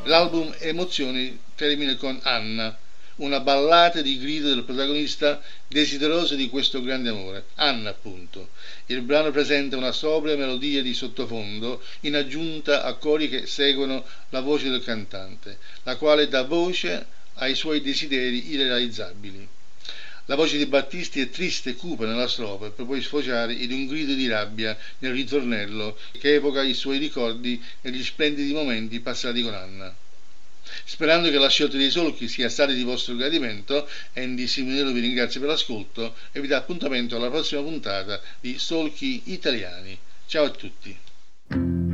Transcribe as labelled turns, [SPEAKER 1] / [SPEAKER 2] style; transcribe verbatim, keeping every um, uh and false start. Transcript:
[SPEAKER 1] L'album Emozioni termina con Anna, una ballata di grido del protagonista desideroso di questo grande amore, Anna appunto. Il brano presenta una sobria melodia di sottofondo in aggiunta a cori che seguono la voce del cantante, la quale dà voce ai suoi desideri irrealizzabili. La voce di Battisti è triste e cupa nella strofa per poi sfociare in un grido di rabbia nel ritornello che evoca i suoi ricordi e gli splendidi momenti passati con Anna. Sperando che la scelta dei solchi sia stata di vostro gradimento, Andy Simonello vi ringrazio per l'ascolto e vi dà appuntamento alla prossima puntata di Solchi Italiani. Ciao a tutti!